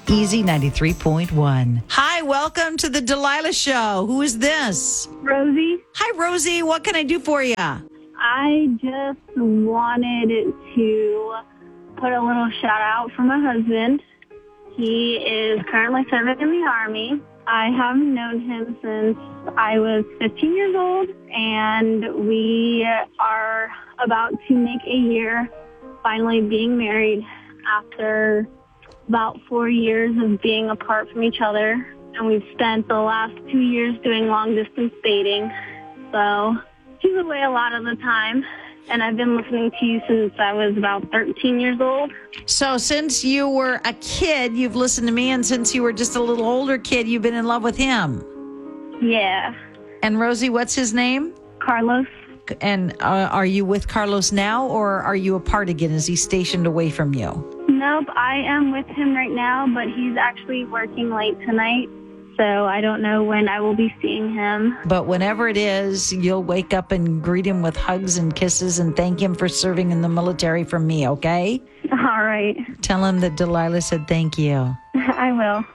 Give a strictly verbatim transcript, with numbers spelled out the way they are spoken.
Easy ninety-three point one. Hi, welcome to the Delilah Show. Who is this? Rosie. Hi, Rosie. What can I do for you? I just wanted to put a little shout out for my husband. He is currently serving in the Army. I have known him since I was fifteen years old, and we are about to make a year finally being married after about four years of being apart from each other. And we've spent the last two years doing long-distance dating. So he's away a lot of the time. And I've been listening to you since I was about thirteen years old. So since you were a kid, you've listened to me, and since you were just a little older kid, you've been in love with him. Yeah. And Rosie, what's his name? Carlos. And uh, are you with Carlos now, or are you apart again? Is he stationed away from you? Nope, I am with him right now, but he's actually working late tonight. So I don't know when I will be seeing him. But whenever it is, you'll wake up and greet him with hugs and kisses and thank him for serving in the military from me, okay? All right. Tell him that Delilah said thank you. I will.